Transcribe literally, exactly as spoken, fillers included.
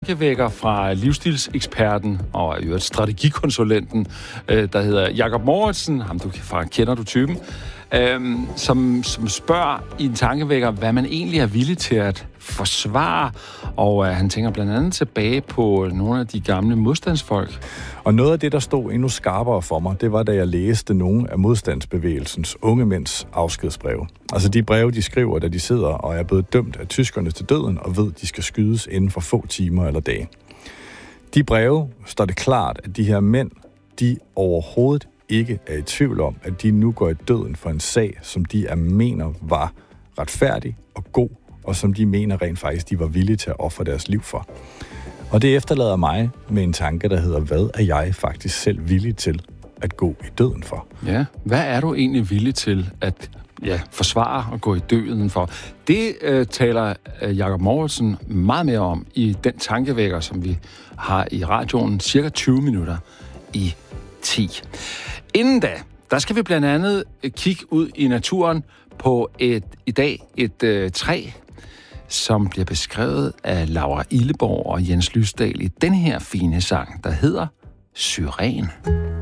tankevækker fra livsstilseksperten og i øvrigt strategikonsulenten, der hedder Jakob Mouritsen, ham du fra Kender du typen, øhm, som, som spørger i en tankevækker, hvad man egentlig er villig til at forsvare, og øh, han tænker blandt andet tilbage på nogle af de gamle modstandsfolk. Og noget af det, der stod endnu skarpere for mig, det var, da jeg læste nogle af modstandsbevægelsens unge mænds afskedsbreve. Altså de breve, de skriver, da de sidder og er blevet dømt af tyskerne til døden, og ved, de skal skydes inden for få timer eller dage. De breve står det klart, at de her mænd, de overhovedet ikke er i tvivl om, at de nu går i døden for en sag, som de er mener var retfærdig og god, og som de mener rent faktisk, de var villige til at ofre deres liv for. Og det efterlader mig med en tanke, der hedder, hvad er jeg faktisk selv villig til at gå i døden for? Ja, hvad er du egentlig villig til at ja, forsvare og gå i døden for? Det øh, taler øh, Jakob Mouritsen meget mere om i den tankevækker, som vi har i radioen, cirka tyve minutter i ti. Inden da, der skal vi blandt andet kigge ud i naturen på et i dag et øh, træ, som bliver beskrevet af Laura Illeborg og Jens Lysdal i den her fine sang, der hedder Syren.